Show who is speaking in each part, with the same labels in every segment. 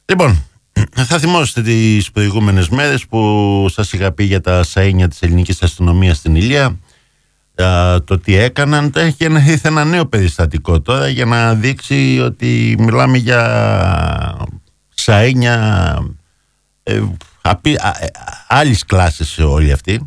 Speaker 1: Λοιπόν, θα θυμόσαστε τις προηγούμενες μέρες που σας είχα πει για τα σαΐνια της ελληνικής αστυνομίας στην Ηλία, το τι έκαναν. Έχει ένα νέο περιστατικό τώρα για να δείξει ότι μιλάμε για σαΐνια άλλης κλάσης όλοι αυτοί.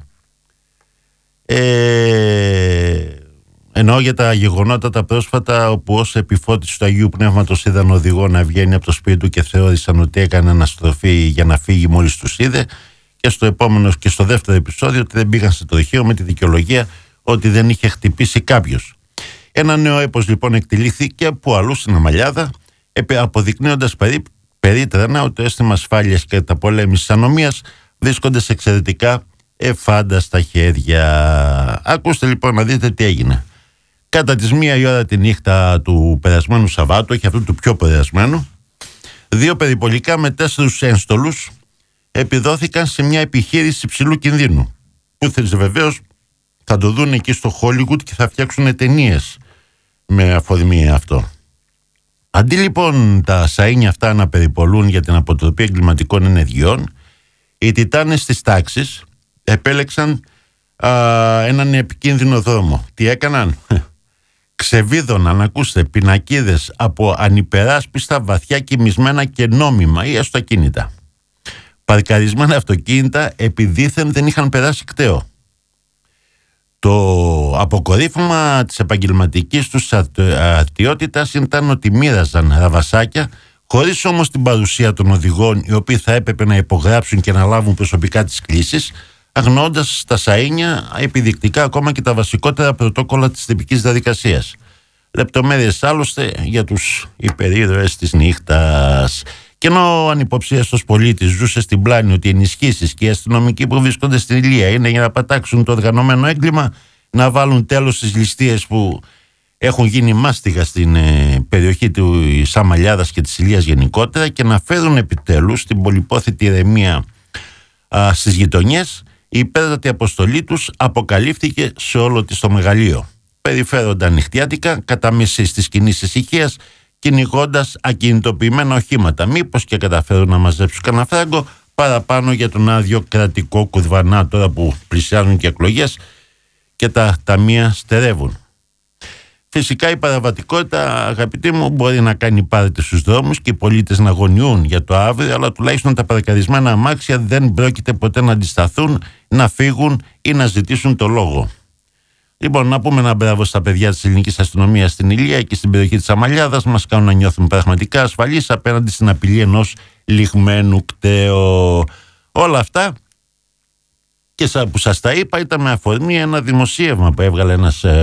Speaker 1: Εννοώ για τα γεγονότα τα πρόσφατα όπου ως επιφώτιση του Αγίου Πνεύματος είδαν οδηγό να βγαίνει από το σπίτι του και θεώρησαν ότι έκανε αναστροφή για να φύγει μόλις τους είδε, και στο επόμενο και στο δεύτερο επεισόδιο ότι δεν πήγαν στο τροχείο με τη δικαιολογία ότι δεν είχε χτυπήσει κάποιος. Ένα νέο έπος λοιπόν εκτελήθηκε που αλλού στην Αμαλιάδα, αποδεικνύοντας περίτρανα ότι το αίσθημα ασφάλειας και τα πολέμησης ανομίας βρίσκονται σε εξαιρετικά εφάνταστα χέρια. Ακούστε λοιπόν να δείτε τι έγινε. Κατά τις 1 η ώρα τη νύχτα του περασμένου Σαββάτου, όχι αυτού του πιο περασμένου, 2 περιπολικά με 4 ένστολους επιδόθηκαν σε μια επιχείρηση υψηλού κινδύνου, που βεβαίως θα το δουν εκεί στο Hollywood και θα φτιάξουν ταινίες με αφορμή αυτό. Αντί λοιπόν τα σαΐνια αυτά να περιπολούν για την αποτροπή εγκληματικών ενεργειών, οι τιτάνες της τάξης επέλεξαν έναν επικίνδυνο δρόμο. Τι έκαναν? Ξεβίδωναν, ακούστε, πινακίδες από ανυπεράσπιστα, βαθιά κοιμισμένα και νόμιμα ή έστω ακίνητα. Παρκαρισμένα αυτοκίνητα επιδίθεν δεν είχαν περάσει κταίο. Το αποκορύφωμα της επαγγελματικής τους αρτιότητας ήταν ότι μοίραζαν ραβασάκια, χωρίς όμως την παρουσία των οδηγών, οι οποίοι θα έπρεπε να υπογράψουν και να λάβουν προσωπικά τις κλήσεις, αγνοώντας στα σαΐνια επιδεικτικά ακόμα και τα βασικότερα πρωτόκολλα της τυπικής διαδικασίας. Λεπτομέρειες άλλωστε για τους υπερήρωες της νύχτας. Και ενώ ο ανυποψίαστος πολίτης ζούσε στην πλάνη ότι οι ενισχύσεις και οι αστυνομικοί που βρίσκονται στην Ηλία είναι για να πατάξουν το οργανωμένο έγκλημα, να βάλουν τέλος στις ληστείες που έχουν γίνει μάστιγα στην περιοχή του Αμαλιάδας και της Ηλίας γενικότερα, και να φέρουν επιτέλους την πολυπόθητη ηρεμία στις γειτονιές, η υπέρτατη αποστολή τους αποκαλύφθηκε σε όλο της το μεγαλείο. Περιφέρονταν νυχτιάτικα κατά μεσής της κοινής ησυχίας, κυνηγώντας ακινητοποιημένα οχήματα. Μήπως και καταφέρουν να μαζέψουν κανένα φράγκο παραπάνω για τον άδειο κρατικό κουρβανά, τώρα που πλησιάζουν και εκλογές και τα ταμεία στερεύουν. Φυσικά η παραβατικότητα, αγαπητοί μου, μπορεί να κάνει πάρτι στους δρόμους και οι πολίτες να αγωνιούν για το αύριο, αλλά τουλάχιστον τα παρκαρισμένα αμάξια δεν πρόκειται ποτέ να αντισταθούν, να φύγουν ή να ζητήσουν το λόγο. Λοιπόν, να πούμε ένα μπράβο στα παιδιά της ελληνικής αστυνομίας στην Ηλία και στην περιοχή της Αμαλιάδας. Μας κάνουν να νιώθουμε πραγματικά ασφαλείς απέναντι στην απειλή ενός λιγμένου κταίου. Όλα αυτά, και που σας τα είπα, ήταν με αφορμή ένα δημοσίευμα που έβγαλε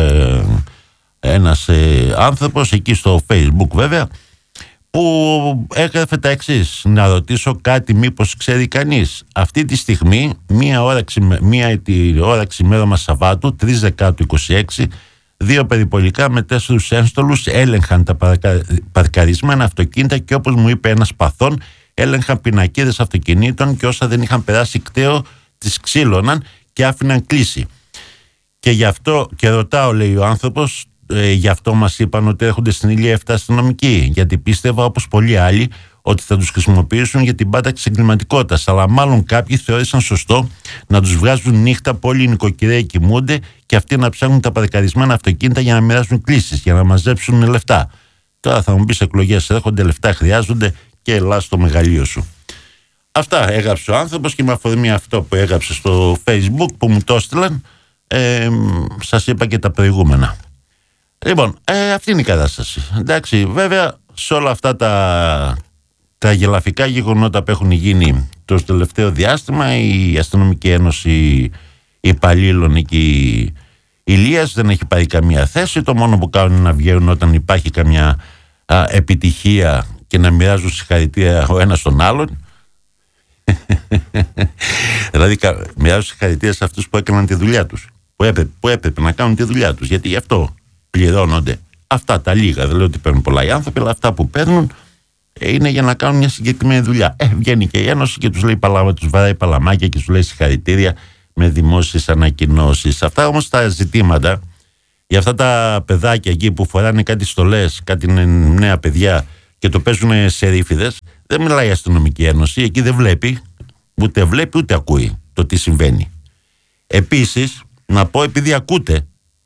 Speaker 1: ένας άνθρωπος εκεί στο Facebook βέβαια, που έγραφε τα εξής. Να ρωτήσω κάτι, μήπως ξέρει κανείς? Αυτή τη στιγμή, μία ώρα ξημέρωμα Σαββάτου, 3 Δεκάτου 26, 2 περιπολικά με 4 ένστολους έλεγχαν τα παρκαρισμένα αυτοκίνητα και, όπως μου είπε ένας παθών, έλεγχαν πινακίδες αυτοκινήτων και όσα δεν είχαν περάσει κταίο τις ξύλωναν και άφηναν κλείσει. Και γι' αυτό, και ρωτάω, λέει ο άνθρωπος, γι' αυτό μας είπαν ότι έρχονται στην Ηλία 7 αστυνομικοί, γιατί πίστευα όπως πολλοί άλλοι ότι θα τους χρησιμοποιήσουν για την πάταξη εγκληματικότητας, αλλά μάλλον κάποιοι θεώρησαν σωστό να τους βγάζουν νύχτα που όλοι οι νοικοκυρέοι κοιμούνται και αυτοί να ψάχνουν τα παρκαρισμένα αυτοκίνητα για να μοιράσουν κλήσεις, για να μαζέψουν λεφτά. Τώρα θα μου πεις, εκλογές έρχονται, λεφτά χρειάζονται και ελά στο μεγαλείο σου. Αυτά έγραψε ο άνθρωπος, και με αφορμή αυτό που έγραψε στο Facebook που μου το έστειλαν, σας είπα και τα προηγούμενα. Λοιπόν, αυτή είναι η κατάσταση. Εντάξει, βέβαια, σε όλα αυτά τα γελαφικά γεγονότα που έχουν γίνει το τελευταίο διάστημα, η Αστυνομική Ένωση Υπαλλήλων εκεί Ηλίας δεν έχει πάρει καμία θέση. Το μόνο που κάνουν είναι να βγαίνουν όταν υπάρχει καμιά επιτυχία και να μοιράζουν συγχαρητήρια ο ένας τον άλλον. Δηλαδή μοιράζουν συγχαρητήρια σε αυτούς που έκαναν τη δουλειά τους, που έπρεπε να κάνουν τη δουλειά τους, γιατί γι' αυτό πληρώνονται αυτά τα λίγα. Δεν λέω ότι παίρνουν πολλά οι άνθρωποι, αλλά αυτά που παίρνουν είναι για να κάνουν μια συγκεκριμένη δουλειά. Βγαίνει και η Ένωση και τους λέει τους βαράει παλαμάκια και τους λέει συγχαρητήρια με δημόσιες ανακοινώσεις. Αυτά όμως τα ζητήματα για αυτά τα παιδάκια εκεί που φοράνε κάτι στολές, κάτι νέα παιδιά και το παίζουν σε ρήφιδες, Δεν μιλάει η Αστυνομική Ένωση, εκεί δεν βλέπει, ούτε ακούει το τι συμβαίνει. Επίσης, να πω, επειδή ακούτε,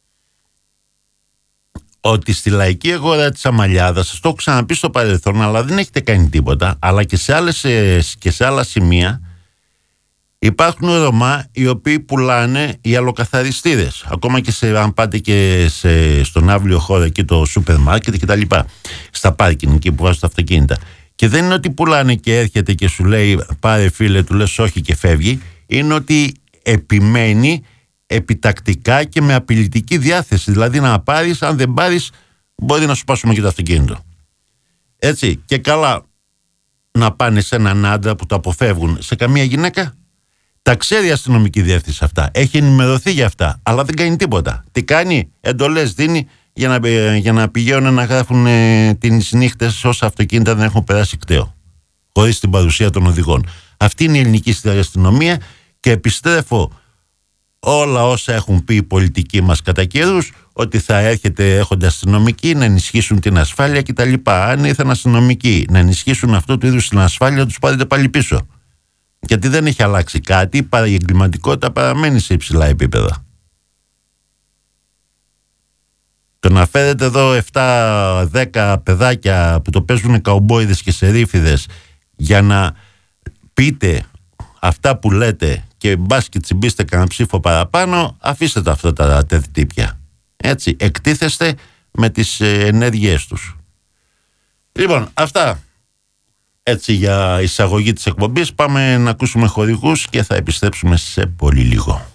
Speaker 1: ότι στη λαϊκή αγορά της Αμαλιάδας, σας το έχω ξαναπεί στο παρελθόν, αλλά δεν έχετε κάνει τίποτα, αλλά και σε άλλα σημεία υπάρχουν Ρωμά οι οποίοι πουλάνε οι αλοκαθαριστήρες. Ακόμα και αν πάτε και στον αύλιο χώρο εκεί, το σούπερ μάρκετ και τα λοιπά, στα πάρκινγκ εκεί που βάζουν τα αυτοκίνητα. Και δεν είναι ότι πουλάνε και έρχεται και σου λέει πάρε φίλε, του λες όχι και φεύγει. Είναι ότι επιμένει επιτακτικά και με απειλητική διάθεση. Δηλαδή να πάρεις, αν δεν πάρεις μπορεί να σου πάσουμε και το αυτοκίνητο. Έτσι, και καλά να πάνε σε έναν άντρα που το αποφεύγουν. Σε καμία γυναίκα. Τα ξέρει η αστυνομική διεύθυνση αυτά. Έχει ενημερωθεί για αυτά, αλλά δεν κάνει τίποτα. Τι κάνει? Εντολές δίνει για να πηγαίνουν να γράφουν τις νύχτες όσα αυτοκίνητα δεν έχουν περάσει κταίο, χωρίς την παρουσία των οδηγών. Αυτή είναι η ελληνική αστυνομία και επιστρέφω όλα όσα έχουν πει οι πολιτικοί μας κατά καιρούς, ότι θα έρχονται αστυνομικοί να ενισχύσουν την ασφάλεια κτλ. Αν ήρθαν αστυνομικοί να ενισχύσουν αυτού του είδους την ασφάλεια, τους πάρετε πάλι πίσω. Γιατί δεν έχει αλλάξει κάτι, η εγκληματικότητα παραμένει σε υψηλά επίπεδα. Το να φέρετε εδώ 7-10 παιδάκια που το παίζουν καουμπόιδες και σερίφιδες για να πείτε αυτά που λέτε και μπας και τσιμπήστε κανένα ψήφο παραπάνω, αφήστε τα αυτά τα τύπια. Έτσι, εκτίθεστε με τις ενέργειές τους. Λοιπόν, αυτά έτσι για εισαγωγή της εκπομπής. Πάμε να ακούσουμε χορηγούς και θα επιστρέψουμε σε πολύ λίγο.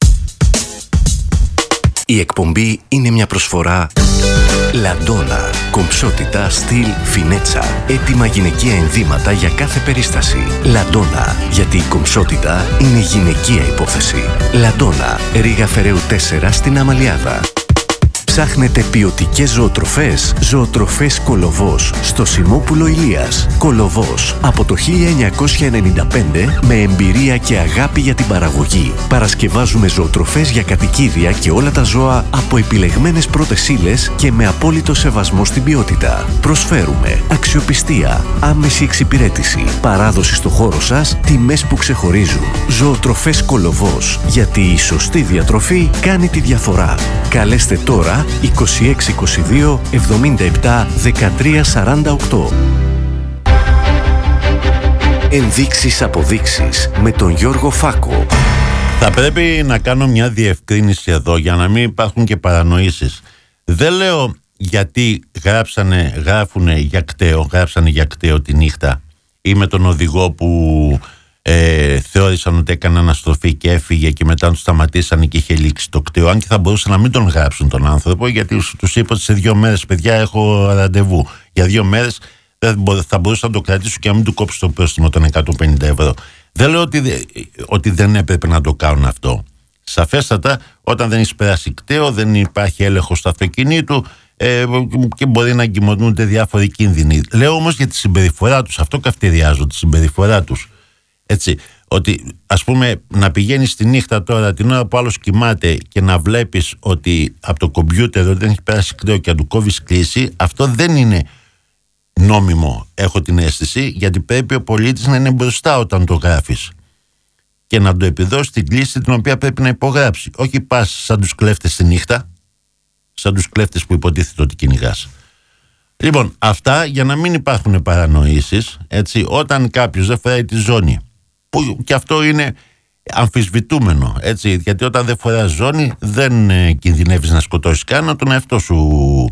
Speaker 2: Η εκπομπή είναι μια προσφορά Λαντόνα. Κομψότητα, στυλ, φινέτσα. Έτοιμα γυναικεία ενδύματα για κάθε περίσταση. Λαντόνα. Γιατί η κομψότητα είναι γυναικεία υπόθεση. Λαντόνα. Ρήγα Φεραίου 4 στην Αμαλιάδα. Ψάχνετε ποιοτικές ζωοτροφές? Ζωοτροφές Κολοβός στο Σιμόπουλο Ηλίας. Κολοβός από το 1995 με εμπειρία και αγάπη για την παραγωγή. Παρασκευάζουμε ζωοτροφές για κατοικίδια και όλα τα ζώα από επιλεγμένες πρώτες ύλες και με απόλυτο σεβασμό στην ποιότητα. Προσφέρουμε αξιοπιστία, άμεση εξυπηρέτηση, παράδοση στο χώρο σας, τιμές που ξεχωρίζουν. Ζωοτροφές Κολοβός. Γιατί η σωστή διατροφή κάνει τη διαφορά. Καλέστε τώρα 2622 77 13 48. Ενδείξεις αποδείξεις με τον Γιώργο Φάκο.
Speaker 1: Θα πρέπει να κάνω μια διευκρίνηση εδώ για να μην υπάρχουν και παρανοήσεις. Δεν λέω γιατί γράφανε για κταίο τη νύχτα ή με τον οδηγό που θεώρησαν ότι έκανε αναστροφή και έφυγε και μετά του σταματήσανε και είχε λήξει το κταίο. Αν και θα μπορούσαν να μην τον γράψουν τον άνθρωπο, γιατί τους είπα ότι σε 2 μέρες, παιδιά, έχω ραντεβού. Για 2 μέρες θα μπορούσαν να το κρατήσουν και να μην του κόψουν το πρόστιμο των 150 ευρώ. Δεν λέω ότι δεν έπρεπε να το κάνουν αυτό. Σαφέστατα, όταν δεν έχει περάσει κταίο, δεν υπάρχει έλεγχος του αυτοκινήτου και μπορεί να εγκυμονούνται διάφοροι κίνδυνοι. Λέω όμως για τη συμπεριφορά τους, αυτό καυτηριάζω, τη συμπεριφορά τους. Έτσι, ότι ας πούμε να πηγαίνεις τη νύχτα τώρα την ώρα που άλλος κοιμάται και να βλέπεις ότι από το κομπιούτερ δεν έχει περάσει κταίο και να του κόβεις κλίση, αυτό δεν είναι νόμιμο, έχω την αίσθηση, γιατί πρέπει ο πολίτης να είναι μπροστά όταν το γράφεις και να του επιδώσει την κλίση την οποία πρέπει να υπογράψει. Όχι πας σαν τους κλέφτες τη νύχτα, σαν τους κλέφτες που υποτίθεται ότι κυνηγάς. Λοιπόν, αυτά για να μην υπάρχουν παρανοήσεις, έτσι, όταν κάποιος δεν φοράει τη ζώνη, που και αυτό είναι αμφισβητούμενο, έτσι, γιατί όταν δεν φοράς ζώνη δεν κινδυνεύεις να σκοτώσεις καν τον εαυτό σου,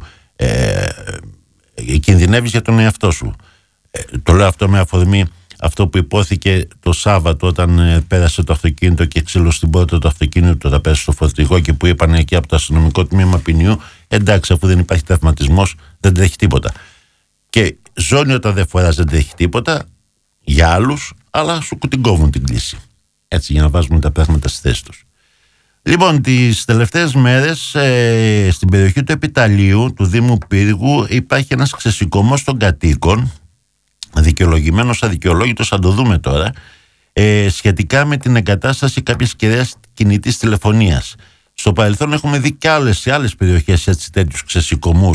Speaker 1: κινδυνεύεις για τον εαυτό σου. Το λέω αυτό με αφορμή αυτό που υπόθηκε το Σάββατο όταν πέρασε το αυτοκίνητο και ξύλωσε την πόρτα του αυτοκίνητου, όταν πέρασε στο φορτηγό και που είπαν εκεί από το αστυνομικό τμήμα ποινιού, εντάξει, αφού δεν υπάρχει τραυματισμός δεν τρέχει τίποτα. Και ζώνη όταν δεν φοράς δεν τρέχει τίποτα για άλλους, αλλά σου την κόβουν την κλίση. Έτσι, για να βάζουμε τα πράγματα στη θέση τους. Λοιπόν, τις τελευταίες μέρες στην περιοχή του Επιταλείου, του Δήμου Πύργου, υπάρχει ένας ξεσηκωμός των κατοίκων, δικαιολογημένος, αδικαιολόγητος, θα το δούμε τώρα, σχετικά με την εγκατάσταση κάποιες κεραίας κινητής τηλεφωνίας. Στο παρελθόν έχουμε δει και σε άλλες περιοχές τέτοιους ξεσηκωμούς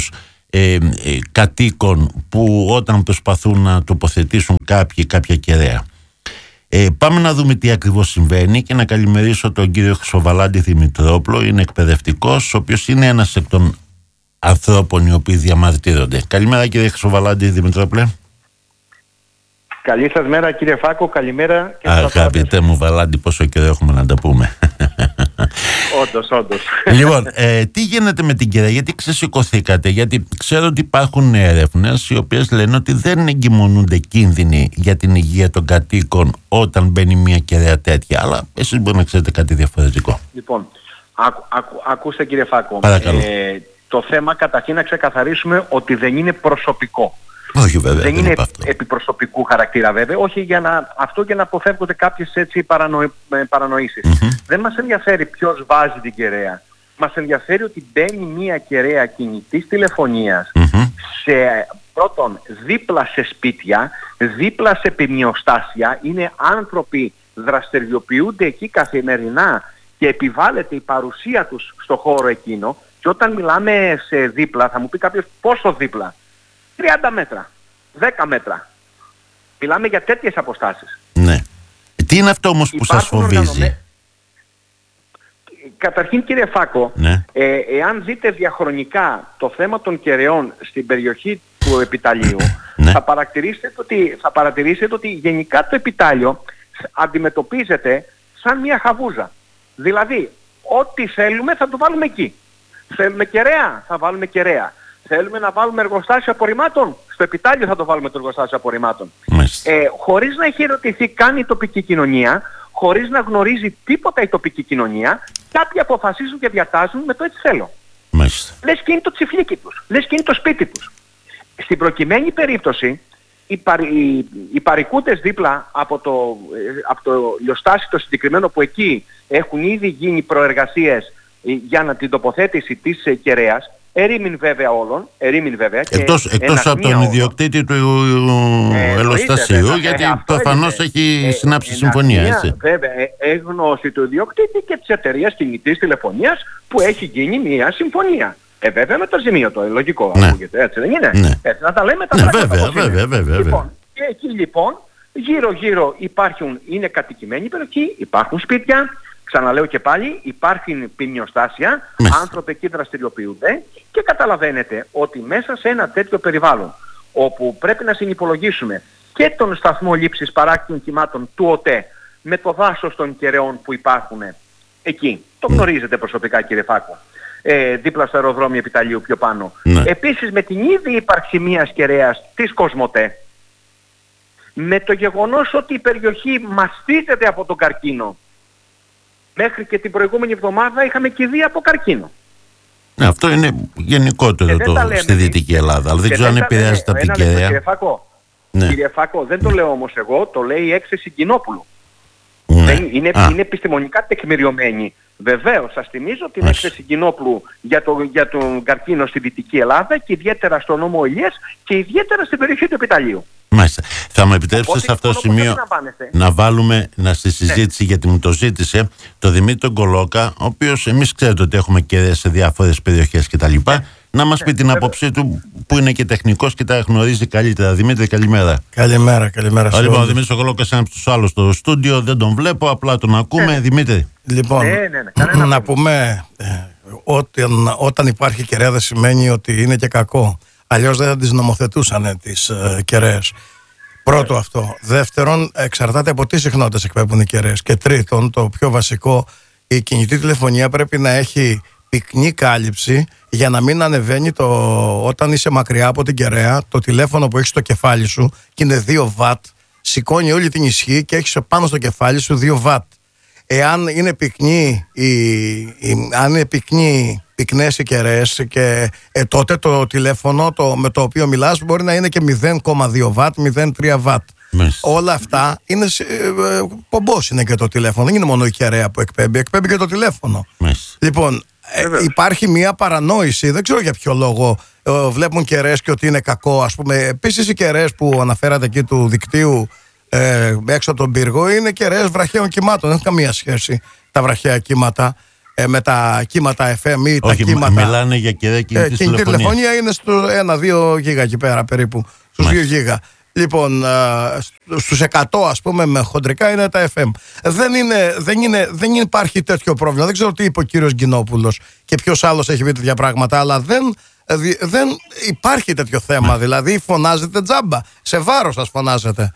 Speaker 1: κατοίκων που όταν προσπαθούν να τοποθετήσουν κάποια κεραία. Πάμε να δούμε τι ακριβώς συμβαίνει και να καλημερίσω τον κύριο Χρυσοβαλάντη Δημητρόπουλο. Είναι εκπαιδευτικός, ο οποίος είναι ένας εκ των ανθρώπων οι οποίοι διαμαρτύρονται. Καλημέρα κύριε Χρυσοβαλάντη Δημητρόπουλε.
Speaker 3: Καλή σας μέρα κύριε Φάκο, καλημέρα.
Speaker 1: Αγαπητέ μου Βαλάντη, πόσο καιρό έχουμε να τα πούμε.
Speaker 3: Όντως.
Speaker 1: Λοιπόν, τι γίνεται με την κεραία, γιατί ξεσηκωθήκατε? Γιατί ξέρω ότι υπάρχουν έρευνες οι οποίες λένε ότι δεν εγκυμονούνται κίνδυνοι για την υγεία των κατοίκων όταν μπαίνει μια κεραία τέτοια, αλλά εσείς μπορεί να ξέρετε κάτι διαφορετικό.
Speaker 3: Λοιπόν, ακούστε κύριε Φάκο.
Speaker 1: Παρακαλώ.
Speaker 3: Το θέμα καταρχήν να ξεκαθαρίσουμε ότι δεν είναι προσωπικό.
Speaker 1: Όχι βέβαια,
Speaker 3: δεν είναι επιπροσωπικού χαρακτήρα βέβαια, όχι αυτό για να αποφεύγονται κάποιες έτσι παρανοήσεις. Δεν μας ενδιαφέρει ποιος βάζει την κεραία. Μας ενδιαφέρει ότι μπαίνει μια κεραία κινητής τηλεφωνίας πρώτον δίπλα σε σπίτια, δίπλα σε ποιμνιοστάσια, είναι άνθρωποι, δραστηριοποιούνται εκεί καθημερινά και επιβάλλεται η παρουσία τους στο χώρο εκείνο. Και όταν μιλάμε σε δίπλα, θα μου πει κάποιος πόσο δίπλα? 30 μέτρα, 10 μέτρα. Μιλάμε για τέτοιες αποστάσεις.
Speaker 1: Ναι. Τι είναι αυτό όμως που σας φοβίζει?
Speaker 3: Καταρχήν κύριε Φάκο,
Speaker 1: ναι.
Speaker 3: Εάν δείτε διαχρονικά το θέμα των κεραιών στην περιοχή του επιταλείου,
Speaker 1: ναι.
Speaker 3: θα παρατηρήσετε ότι γενικά το επιτάλιο αντιμετωπίζεται σαν μια χαβούζα. Δηλαδή, ό,τι θέλουμε θα το βάλουμε εκεί. Θέλουμε κεραία, θα βάλουμε κεραία. Θέλουμε να βάλουμε εργοστάσιο απορριμμάτων, στο επιτάλιο θα το βάλουμε το εργοστάσιο απορριμμάτων. Χωρίς να έχει ερωτηθεί καν η τοπική κοινωνία, χωρίς να γνωρίζει τίποτα η τοπική κοινωνία, κάποιοι αποφασίζουν και διατάζουν με το έτσι θέλω. Λες και είναι το τσιφλίκι τους, λες και είναι το σπίτι τους. Στην προκειμένη περίπτωση, οι παρικούτες δίπλα από το λιοστάσιο το συγκεκριμένο που εκεί έχουν ήδη γίνει προεργασίες για την τοποθέτηση της κεραίας, ερήμην βέβαια όλων,
Speaker 1: εκτός από τον ιδιοκτήτη του ελοστασίου, γιατί προφανώς έχει συνάψει συμφωνία, έτσι.
Speaker 3: Βέβαια, εγνώση του ιδιοκτήτη και της εταιρείας κινητής τηλεφωνίας που έχει γίνει μια συμφωνία. Βέβαια με το ζημίωτο, λογικό, ακούγεται, έτσι δεν είναι?
Speaker 1: Ναι.
Speaker 3: Έτσι, να τα λέμε τα
Speaker 1: πράγματα. Βέβαια.
Speaker 3: Λοιπόν, και εκεί λοιπόν, γύρω-γύρω είναι κατοικημένη περιοχή, υπάρχουν σπίτια. Ξαναλέω και πάλι, υπάρχουν ποιμνιοστάσια, άνθρωποι εκεί δραστηριοποιούνται και καταλαβαίνετε ότι μέσα σε ένα τέτοιο περιβάλλον όπου πρέπει να συνυπολογίσουμε και τον σταθμό λήψης παράκτιων κυμάτων του ΟΤΕ με το δάσος των κεραιών που υπάρχουν εκεί. Το γνωρίζετε προσωπικά κύριε Φάκο. Δίπλα στο αεροδρόμιο επιταλείου πιο πάνω. Επίσης με την ίδια ύπαρξη μιας κεραίας της Κοσμοτέ, με το γεγονός ότι η περιοχή μαστίζεται από τον καρκίνο. Μέχρι και την προηγούμενη εβδομάδα είχαμε κηδεία από καρκίνο.
Speaker 1: Αυτό είναι γενικότερο στη Δυτική Ελλάδα. Αλλά δεν ξέρω αν επηρεάζεται από την κεραία.
Speaker 3: Κύριε Φάκο, δεν το λέω όμως εγώ, το λέει η έκθεση Κοινόπουλου. Είναι επιστημονικά τεκμηριωμένη. Βεβαίως, σας θυμίζω την έκθεση Κοινόπουλου για τον καρκίνο στη Δυτική Ελλάδα και ιδιαίτερα στον νόμο Ηλίας και ιδιαίτερα στην περιοχή του επιταλείου.
Speaker 1: Μάλιστα. Θα μου επιτρέψετε σε αυτό το σημείο να βάλουμε στη συζήτηση, γιατί μου το ζήτησε, το Δημήτρη Κολόκα, ο οποίος εμείς ξέρετε ότι έχουμε και σε διάφορες περιοχές κτλ. Να μας πει την άποψή του, που είναι και τεχνικός και τα γνωρίζει καλύτερα. Δημήτρη, καλημέρα.
Speaker 4: Καλημέρα.
Speaker 1: Λοιπόν, ο Δημήτρης Κολόκας είναι από τους άλλους στο στούντιο, δεν τον βλέπω, απλά τον ακούμε. Δημήτρη.
Speaker 4: Λοιπόν, να πούμε όταν υπάρχει κεραία δεν σημαίνει ότι είναι και κακό. Αλλιώς δεν θα τις νομοθετούσαν τις κεραίες. Πρώτο αυτό. Δεύτερον, εξαρτάται από τι συχνότητες εκπέμπουν οι κεραίες. Και τρίτον, το πιο βασικό, η κινητή τηλεφωνία πρέπει να έχει πυκνή κάλυψη για να μην ανεβαίνει όταν είσαι μακριά από την κεραία, το τηλέφωνο που έχεις στο κεφάλι σου και είναι 2 βατ, σηκώνει όλη την ισχύ και έχεις πάνω στο κεφάλι σου 2 βατ. Εάν είναι πυκνές οι κεραίες και τότε το τηλέφωνο με το οποίο μιλάς μπορεί να είναι και 0,2 βατ, 0,3 βατ. Όλα αυτά είναι πομπός είναι και το τηλέφωνο. Δεν είναι μόνο η κεραία που εκπέμπει και το τηλέφωνο. Λοιπόν, υπάρχει μια παρανόηση, δεν ξέρω για ποιο λόγο βλέπουν κεραίες και ότι είναι κακό. Ας πούμε, επίσης οι κεραίες που αναφέρατε εκεί του δικτύου έξω από τον πύργο είναι κεραίες βραχαίων κυμάτων. Δεν έχουν καμία σχέση τα βραχαία κύματα. με τα κύματα FM ή τα
Speaker 1: Όχι,
Speaker 4: κύματα.
Speaker 1: μιλάνε για κεραία κινητής
Speaker 4: Κινητή
Speaker 1: τηλεφωνία.
Speaker 4: τηλεφωνία είναι στο 1-2 γίγα εκεί πέρα περίπου. Στους 2 γίγα. Λοιπόν, στους 100 ας πούμε με χοντρικά είναι τα FM. Δεν υπάρχει τέτοιο πρόβλημα. Δεν ξέρω τι είπε ο κύριος Γκινόπουλος και ποιος άλλος έχει πει τέτοια πράγματα, αλλά δεν υπάρχει τέτοιο θέμα. Δηλαδή φωνάζετε τζάμπα. Σε βάρος σας φωνάζετε.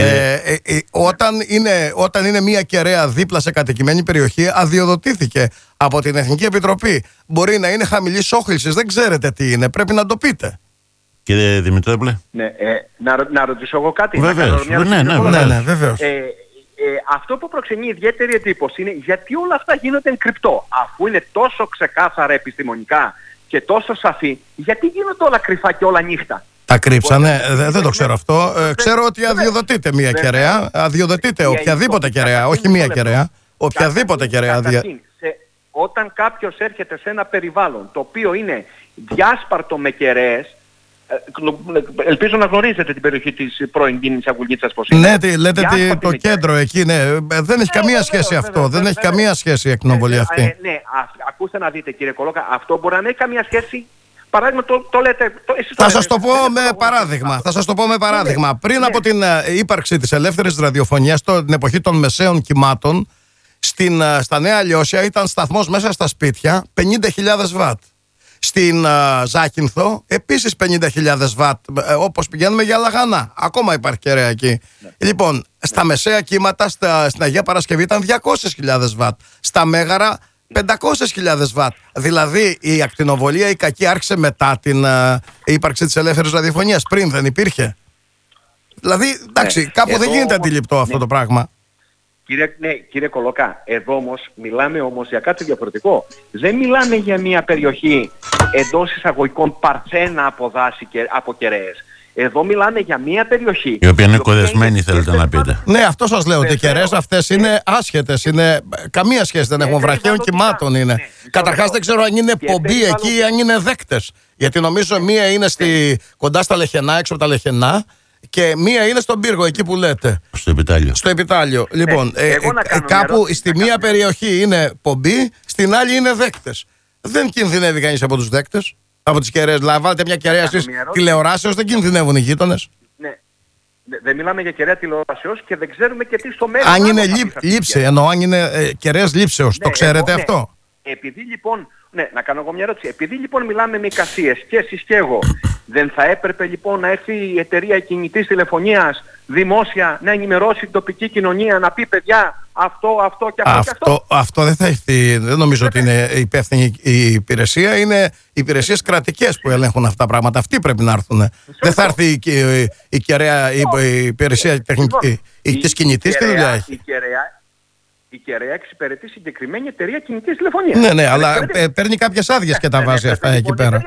Speaker 4: Όταν είναι μια κεραία δίπλα σε κατοικημένη περιοχή, αδειοδοτήθηκε από την Εθνική Επιτροπή. Μπορεί να είναι χαμηλής όχλησης, δεν ξέρετε τι είναι, πρέπει να το πείτε.
Speaker 1: Κύριε Δημητρόπουλε.
Speaker 3: Ναι, να ρωτήσω εγώ κάτι.
Speaker 1: Βεβαίως. Ναι,
Speaker 4: βεβαίως.
Speaker 3: Αυτό που προξενεί ιδιαίτερη εντύπωση είναι γιατί όλα αυτά γίνονται εν κρυπτό. Αφού είναι τόσο ξεκάθαρα επιστημονικά και τόσο σαφή, γιατί γίνονται όλα κρυφά και όλα νύχτα.
Speaker 4: Τα κρύψανε, δεν το ξέρω αυτό. Ξέρω ότι αδειοδοτείται μια κεραία. Αδειοδοτείται οποιαδήποτε κεραία, όχι μια κεραία. Οποιαδήποτε κεραία.
Speaker 3: Όταν κάποιος έρχεται σε ένα περιβάλλον το οποίο είναι διάσπαρτο με κεραίες, ελπίζω να γνωρίζετε την περιοχή της πρώην Κίνης Αγκουλίτσας πως είναι.
Speaker 4: Ναι, λέτε το κέντρο εκεί, ναι. Δεν έχει καμία σχέση αυτό. Δεν έχει καμία σχέση η ακτινοβολία αυτή.
Speaker 3: Ναι, ακούστε να δείτε κύριε Κολόκα, αυτό μπορεί να έχει καμία σχέση. Παράδειγμα, το λέτε.
Speaker 4: Θα σας το πω με παράδειγμα. Πριν από την ύπαρξη της ελεύθερης ραδιοφωνίας, την εποχή των μεσαίων κυμάτων, στα Νέα Λιώσια ήταν σταθμός μέσα στα σπίτια 50.000 βατ. Στην Ζάκυνθο επίσης 50.000 βατ, όπως πηγαίνουμε για Λαγανά. Ακόμα υπάρχει κεραία εκεί. Λοιπόν, στα μεσαία κύματα στην Αγία Παρασκευή ήταν 200.000 βατ. Στα Μέγαρα 500.000 βατ. Δηλαδή η ακτινοβολία η κακή άρχισε μετά την ύπαρξη της ελεύθερης ραδιοφωνίας. Πριν δεν υπήρχε. Δηλαδή, εντάξει, κάπου δεν γίνεται αντιληπτό αυτό το πράγμα.
Speaker 3: Κύριε Κολόκα, εδώ όμως μιλάμε για κάτι διαφορετικό. Δεν μιλάμε για μια περιοχή εντός εισαγωγικών παρθένα από δάση και από κεραίες. Εδώ μιλάμε για μια περιοχή
Speaker 1: η οποία είναι κορεσμένη, θέλετε να πείτε.
Speaker 4: Ναι, αυτό σας λέω, ότι οι κεραίες αυτές είναι άσχετες, καμία σχέση δεν έχουν, βραχαίων κυμάτων είναι. Καταρχάς δεν ξέρω αν είναι πομπή εκεί ή αν είναι δέκτες. Γιατί νομίζω μία είναι κοντά στα Λεχενά, έξω από τα Λεχενά, και μία είναι στον πύργο, εκεί που λέτε. Στο επιτάλιο. Λοιπόν, κάπου στη μία περιοχή είναι πομπή, στην άλλη είναι δέκτες. Δεν κινδυνεύει κανείς από τους δέκτες, από τις κεραίες. Δηλαδή, βάλετε μια κεραία στις τηλεοράσεως, δεν κινδυνεύουν οι γείτονες.
Speaker 3: Ναι. Δεν μιλάμε για κεραία τηλεοράσεως και δεν ξέρουμε και τι στο μέλλον.
Speaker 4: Αν είναι λήψη, εννοώ, αν είναι κεραίες λήψεως, το ξέρετε αυτό.
Speaker 3: Επειδή λοιπόν, να κάνω εγώ μια ερώτηση. Επειδή λοιπόν μιλάμε με εικασίες και εσείς και εγώ, δεν θα έπρεπε λοιπόν να έρθει η εταιρεία κινητής τηλεφωνίας δημόσια να ενημερώσει την τοπική κοινωνία, να πει παιδιά αυτό και αυτό.
Speaker 4: Αυτό δεν θα έρθει, δεν νομίζω ότι είναι υπεύθυνη η υπηρεσία, είναι υπηρεσίες κρατικές που ελέγχουν αυτά τα πράγματα. Αυτοί πρέπει να έρθουν. Δεν θα έρθει η κεραία, η υπηρεσία τεχνική της κινητής, τι δουλειά έχει.
Speaker 3: Η κεραία εξυπηρετεί συγκεκριμένη εταιρεία κινητής τηλεφωνίας.
Speaker 4: Ναι, αλλά παίρνει κάποιες άδειες και τα βάζει αυτά εκεί πέρα.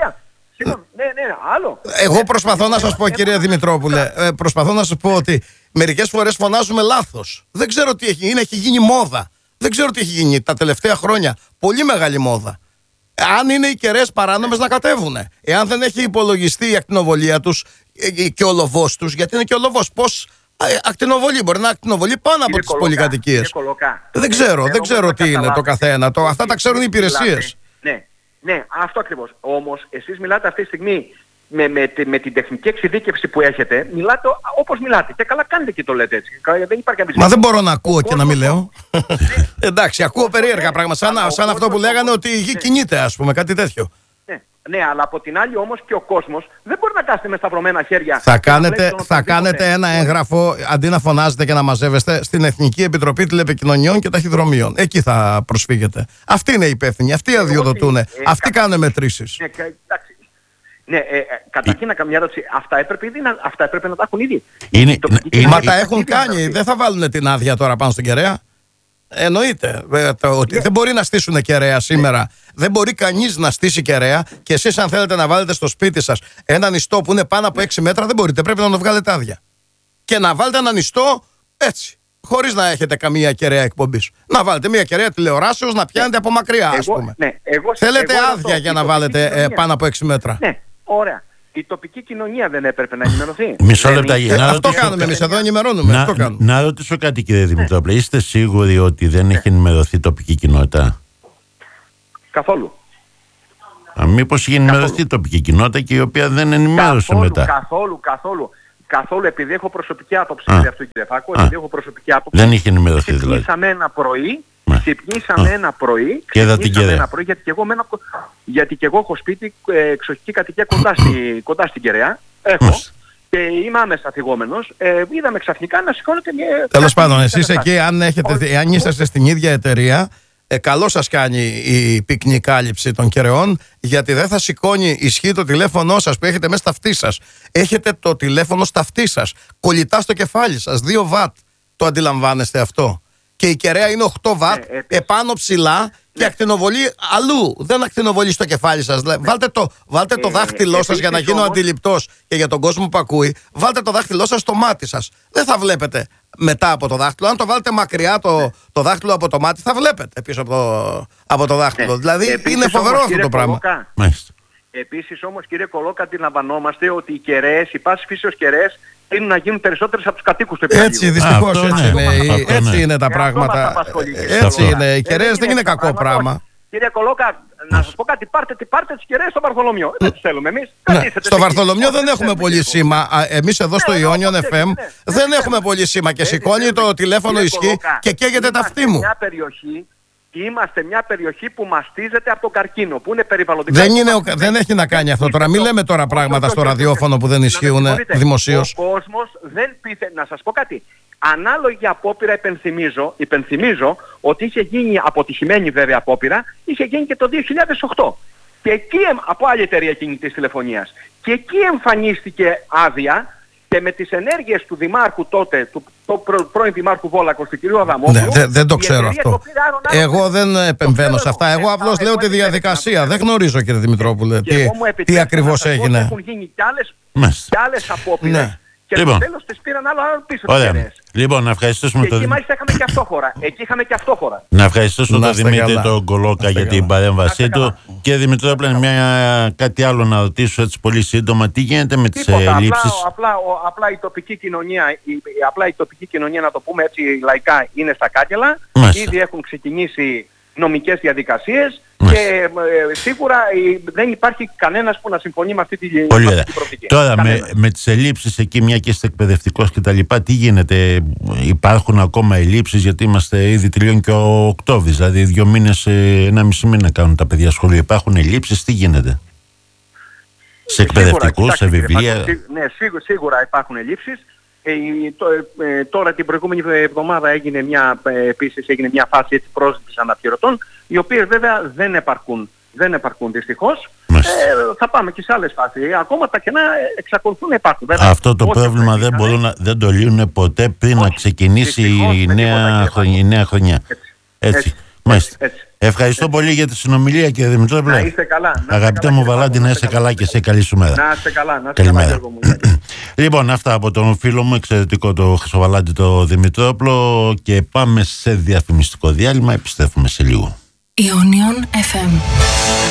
Speaker 3: Άλλο.
Speaker 4: Εγώ προσπαθώ να σας πω, κύριε Δημητρόπουλε, προσπαθώ να σας πω ότι μερικές φορές φωνάζουμε λάθος. Δεν ξέρω τι έχει γίνει, έχει γίνει μόδα. Δεν ξέρω τι έχει γίνει τα τελευταία χρόνια. Πολύ μεγάλη μόδα. Αν είναι οι κεραίες παράνομες, να κατέβουν. Εάν δεν έχει υπολογιστεί η ακτινοβολία τους και ο λοβός τους, γιατί είναι και ο λοβός. Πώς ακτινοβολεί, μπορεί να ακτινοβολεί πάνω από τις πολυκατοικίες. Δεν ξέρω τι είναι το καθένα. Αυτά τα ξέρουν οι υπηρεσίες.
Speaker 3: Ναι, αυτό ακριβώς. Όμως, εσείς μιλάτε αυτή τη στιγμή με την τεχνική εξειδίκευση που έχετε, μιλάτε όπως μιλάτε. Και καλά κάνετε και το λέτε έτσι. Δεν υπάρχει
Speaker 4: Μα δεν μπορώ να ακούω και να μην λέω. Εντάξει, ακούω περίεργα πράγματα. Σαν αυτό που λέγανε ότι η γη κινείται, ας πούμε, κάτι τέτοιο.
Speaker 3: Ναι, αλλά από την άλλη όμως και ο κόσμος δεν μπορεί να κάθεται με σταυρωμένα χέρια.
Speaker 4: Θα κάνετε ένα έγγραφο, αντί να φωνάζετε και να μαζεύεστε, στην Εθνική Επιτροπή Τηλεπικοινωνιών και Ταχυδρομείων. Εκεί θα προσφύγετε. Αυτοί είναι υπεύθυνοι, αυτοί αδειοδοτούν, αυτοί κάνουν μετρήσεις.
Speaker 3: Καταρχήν να κάνω μια ερώτηση. Αυτά έπρεπε να τα έχουν ήδη.
Speaker 4: Μα τα έχουν κάνει, δεν θα βάλουν την άδεια τώρα πάνω στην κεραία. Εννοείται ότι δεν μπορεί να στήσουν κεραία σήμερα. Δεν μπορεί κανείς να στήσει κεραία και εσείς, αν θέλετε να βάλετε στο σπίτι σας έναν ιστό που είναι πάνω από 6 μέτρα, δεν μπορείτε. Πρέπει να το βγάλετε άδεια. Και να βάλετε έναν ιστό έτσι, χωρίς να έχετε καμία κεραία εκπομπής. Να βάλετε μια κεραία τηλεοράσεως να πιάνετε από μακριά, ας πούμε. Θέλετε άδεια για να βάλετε πάνω από 6 μέτρα.
Speaker 3: Ναι, ωραία. Η τοπική κοινωνία δεν έπρεπε να ενημερωθεί.
Speaker 1: Μισό λεπτά.
Speaker 4: Αυτό κάνουμε εμείς εδώ, ενημερώνουμε.
Speaker 1: Να ρωτήσω κάτι, κύριε Δημητρόπουλε. Είστε σίγουροι ότι δεν έχει ενημερωθεί η τοπική κοινότητα?
Speaker 3: Καθόλου.
Speaker 1: Μήπως είχε ενημερωθεί η τοπική κοινότητα και η οποία δεν ενημέρωσε μετά.
Speaker 3: Καθόλου, επειδή έχω προσωπική άποψη για αυτό, κύριε Φάκο, επειδή έχω προσωπική άποψη.
Speaker 1: Δεν είχε ενημερωθεί δηλαδή.
Speaker 3: Ξυπνήσαμε ένα πρωί, γιατί και εγώ έχω σπίτι, εξοχική κατοικία κοντά στην Κεραία. Έχω. Και είμαι άμεσα θυγόμενος. Είδαμε ξαφνικά να σηκώνεται μια...
Speaker 4: Τέλος πάντων, εσείς εκεί, αν είσαστε στην ίδια εταιρεία, καλό σας κάνει η πυκνή κάλυψη των Κεραιών, γιατί δεν θα σηκώνει, ισχύει το τηλέφωνο σας που έχετε μέσα στα αυτή σας. Έχετε το τηλέφωνο στα αυτή σας, κολλητά στο κεφάλι σας, 2 βατ. Το αντιλαμβάνεστε αυτό? Και η Κεραία είναι 8 βατ, επάνω ψηλά και ακτινοβολεί αλλού. Δεν ακτινοβολεί στο κεφάλι σας. Βάλτε το δάχτυλό σας για να γίνω αντιληπτός και για τον κόσμο που ακούει. Βάλτε το δάχτυλό σας στο μάτι σας. Δεν θα βλέπετε μετά από το δάχτυλο. Αν το βάλετε μακριά το δάχτυλο από το μάτι, θα βλέπετε πίσω από το δάχτυλο. Δηλαδή είναι φοβερό αυτό το πράγμα.
Speaker 3: Επίσης όμως, κύριε Κολόκα, αντιλαμβανόμαστε ότι οι κεραίες, οι πάσης φύσεως κεραίες, είναι να γίνουν περισσότερες από τους κατοίκους του επικρατείου.
Speaker 4: Έτσι, δυστυχώς έτσι είναι τα πράγματα. Έτσι είναι. Οι κεραίες δεν είναι κακό πράγμα.
Speaker 3: Κύριε Κολόκα, να σας πω κάτι, πάρτε τις κεραίες στο Βαρθολομιό. Δεν τις θέλουμε εμείς.
Speaker 4: Στο Βαρθολομιό δεν έχουμε πολύ σήμα. Εμείς εδώ στο Ionian FM δεν έχουμε πολύ σήμα και σηκώνει το τηλέφωνο ισχύ και καίγεται τα αυτή μου.
Speaker 3: Είμαστε μια περιοχή που μαστίζεται από τον καρκίνο, που είναι περιβαλλοντικά...
Speaker 4: Δεν έχει να κάνει αυτό τώρα. Μην λέμε τώρα πράγματα στο ραδιόφωνο που δεν ισχύουν δημοσίως.
Speaker 3: Ο κόσμος δεν πείθε... Να σας πω κάτι. Ανάλογη απόπειρα υπενθυμίζω ότι είχε γίνει, αποτυχημένη βέβαια απόπειρα, είχε γίνει και το 2008. Και εκεί, από άλλη εταιρεία κινητής τηλεφωνίας. Και εκεί εμφανίστηκε άδεια, και με τις ενέργειες του Δημάρχου τότε, του πρώην Δημάρχου Βόλακος, του κ. Αδαμόπουλου...
Speaker 4: Δεν το ξέρω αυτό. Εγώ δεν επεμβαίνω σε αυτά. Εγώ απλώς λέω τη διαδικασία. Δεν γνωρίζω, κύριε Δημητρόπουλε, τι ακριβώς έγινε.
Speaker 3: Έχουν γίνει κι άλλες απόπειρες. Και στο τέλος τις πήραν άλλο πίσω τις κεραίες.
Speaker 1: Λοιπόν, να ευχαριστήσουμε
Speaker 3: τον... Εκεί μάλιστα είχαμε και αυτόφορα.
Speaker 1: Να ευχαριστήσουμε τον Δημήτρη τον Κολόκα για την παρέμβασή του. Και Δημητρόπουλε, κάτι άλλο να ρωτήσω έτσι πολύ σύντομα. Τι γίνεται με τις ελλείψεις?
Speaker 3: Απλά η τοπική κοινωνία, να το πούμε έτσι λαϊκά, είναι στα κάγκελα. Ήδη έχουν ξεκινήσει νομικές διαδικασίες. Και σίγουρα δεν υπάρχει κανένας που να συμφωνεί με αυτή την προοπτική.
Speaker 1: Τώρα με τις ελλείψεις εκεί, μια και είστε εκπαιδευτικός και τα λοιπά, τι γίνεται? Υπάρχουν ακόμα ελλείψεις? Γιατί ήδη τελειώνει και ο Οκτώβρης, δηλαδή 2 μήνες, 1,5 μήνα κάνουν τα παιδιά σχολείο. Υπάρχουν ελλείψεις? Τι γίνεται σε εκπαιδευτικούς, σε βιβλία?
Speaker 3: Ναι, σίγουρα υπάρχουν ελλείψεις. Τώρα την προηγούμενη εβδομάδα επίσης έγινε μια φάση πρόσληψης αναπληρωτών, οι οποίες βέβαια δεν επαρκούν δυστυχώς. Θα πάμε και σε άλλες φάσεις. Ακόμα τα κενά εξακολουθούν να υπάρχουν. Βέβαια,
Speaker 1: αυτό το πρόβλημα δεν το λύνουν ποτέ πριν να ξεκινήσει η νέα χρονιά. Έτσι. Ευχαριστώ πολύ για τη συνομιλία, κύριε Δημητρόπουλε.
Speaker 3: Να είστε καλά.
Speaker 1: Αγαπητέ μου Βαλάντη, να είσαι καλά και σε καλή σου μέρα.
Speaker 3: Να είστε καλά. Καλημέρα.
Speaker 1: Λοιπόν, αυτά από τον φίλο μου, εξαιρετικό το Χρυσοβαλάντη το Δημητρόπουλο, και πάμε σε διαφημιστικό διάλειμμα, επιστρέφουμε σε λίγο.
Speaker 5: Ionian FM.